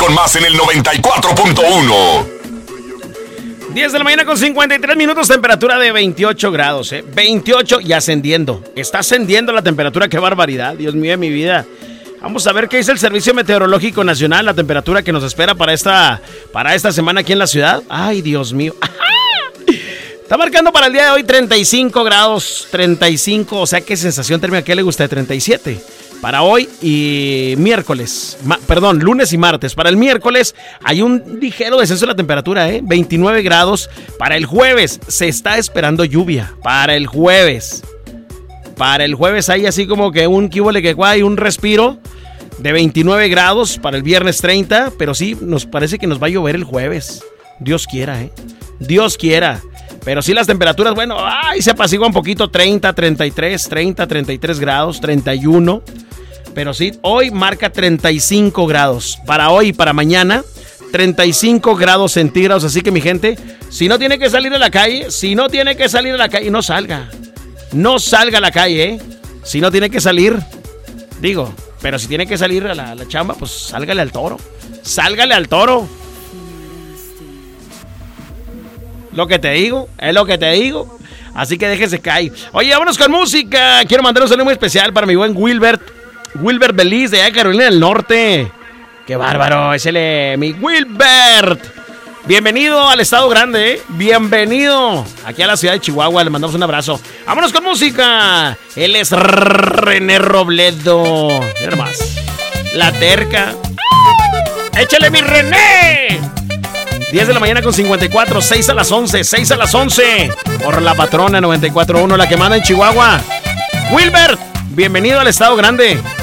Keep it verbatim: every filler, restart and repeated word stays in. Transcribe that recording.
con más en el noventa y cuatro punto uno. diez de la mañana con cincuenta y tres minutos, temperatura de veintiocho grados, ¿eh? veintiocho y ascendiendo. Está ascendiendo la temperatura, qué barbaridad, Dios mío de mi vida. Vamos a ver qué dice el Servicio Meteorológico Nacional, la temperatura que nos espera para esta, para esta semana aquí en la ciudad. Ay, Dios mío. Está marcando para el día de hoy treinta y cinco grados, treinta y cinco, o sea, ¿qué sensación térmica? ¿Qué le gusta? De treinta y siete. Para hoy y miércoles, ma, perdón, lunes y martes. Para el miércoles hay un ligero descenso de la temperatura, ¿eh? veintinueve grados. Para el jueves se está esperando lluvia. Para el jueves. Para el jueves hay así como que un quíbole que hay un respiro de veintinueve grados. Para el viernes treinta, pero sí, nos parece que nos va a llover el jueves. Dios quiera, ¿eh? Dios quiera. Pero sí las temperaturas, bueno, ay, se apacigua un poquito, treinta, treinta y tres, treinta, treinta y tres grados, treinta y uno. Pero sí, hoy marca treinta y cinco grados. Para hoy y para mañana, treinta y cinco grados centígrados. Así que mi gente, si no tiene que salir a la calle, si no tiene que salir a la calle, no salga. No salga a la calle, ¿eh? Si no tiene que salir, digo, pero si tiene que salir a la, a la chamba, pues sálgale al toro. Sálgale al toro. Lo que te digo, es lo que te digo. Así que déjese caer. Oye, vámonos con música. Quiero mandar un saludo muy especial para mi buen Wilbert. Wilbert Beliz de Carolina del Norte. Qué bárbaro, es el mi Wilbert. Bienvenido al Estado Grande, ¿eh? Bienvenido aquí a la ciudad de Chihuahua. Le mandamos un abrazo. Vámonos con música. Él es René Robledo. Mira más. La terca. ¡Échale mi René! diez de la mañana con cincuenta y cuatro, seis a las once, seis a las once. Por la patrona noventa y cuatro punto uno, la que manda en Chihuahua. Wilbert, bienvenido al Estado Grande.